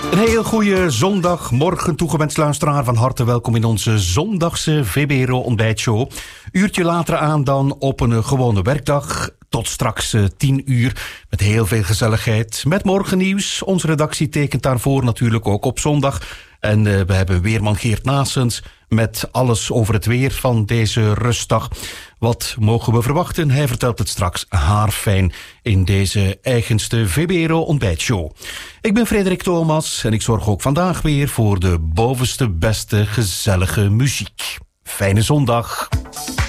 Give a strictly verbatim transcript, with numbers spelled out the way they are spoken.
Een heel goede zondagmorgen toegewenst luisteraar. Van harte welkom in onze zondagse V B R O ontbijtshow. Uurtje later aan dan op een gewone werkdag. Tot straks uh, tien uur met heel veel gezelligheid. Met morgennieuws. Onze redactie tekent daarvoor natuurlijk ook op zondag. En uh, we hebben weerman Geert Naessens met alles over het weer van deze rustdag. Wat mogen we verwachten? Hij vertelt het straks haarfijn in deze eigenste V B R O ontbijtshow. Ik ben Frederik Thomas en ik zorg ook vandaag weer voor de bovenste beste gezellige muziek. Fijne zondag.